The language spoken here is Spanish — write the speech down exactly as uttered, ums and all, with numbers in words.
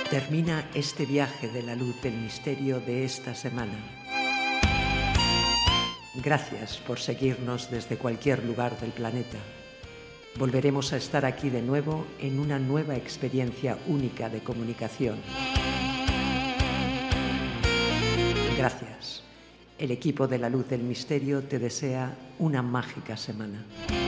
Termina este viaje de la luz del misterio de esta semana. Gracias por seguirnos desde cualquier lugar del planeta. Volveremos a estar aquí de nuevo en una nueva experiencia única de comunicación. Gracias. El equipo de la luz del misterio te desea una mágica semana.